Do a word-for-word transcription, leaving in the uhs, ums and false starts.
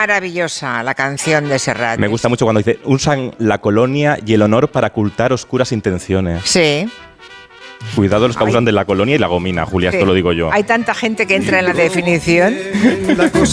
maravillosa la canción de Serrat. Me gusta mucho cuando dice, usan la colonia y el honor para ocultar oscuras intenciones. Sí. Cuidado los que Ay. abusan de la colonia y la gomina, Julia, Sí. esto lo digo yo. Hay tanta gente que entra en la definición. La cosa